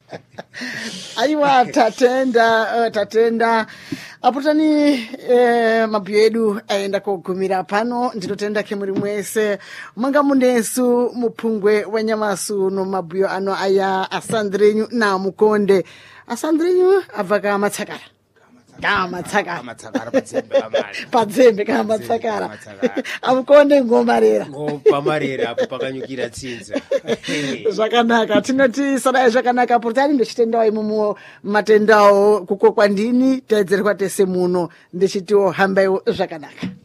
Aiwa tatenda aputani mabhuyo edu aenda kogumira pano ndinotenda kemuri mwese mwanga munesu mupungwe wanyamasu no mabhuyo ano aya asandrenyu na mukonde asandrenyu abva kamatsakara padzembe kamatsakara amukonde ngomarera apo pakanyukira tsinza zvakanaka tinoti sadai zvakanaka purtani ndochitendawo imumo matendawo kuko kwandini taedzerwa tese muno ndichitiwo hambaiwo zvakanaka.